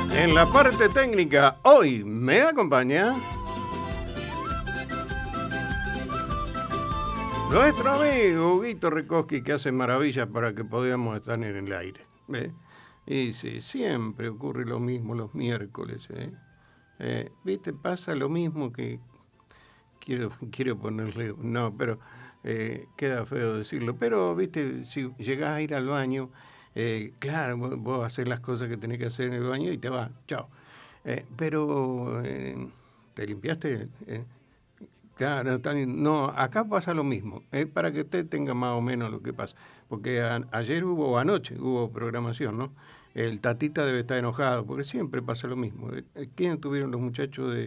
En la parte técnica, hoy me acompaña nuestro amigo Huguito Ricoski, que hace maravillas para que podamos estar en el aire. ¿Ve? Y sí, siempre ocurre lo mismo los miércoles. ¿Viste? Pasa lo mismo que... Quiero ponerle... No, pero queda feo decirlo. Pero, ¿viste? Si llegás a ir al baño, claro, vos haces las cosas que tenés que hacer en el baño y te vas. Chao. Pero, ¿te limpiaste? Claro, no, acá pasa lo mismo, para que usted tenga más o menos lo que pasa, porque ayer anoche hubo programación, ¿no? El Tatita debe estar enojado, porque siempre pasa lo mismo. ¿Quién tuvieron los muchachos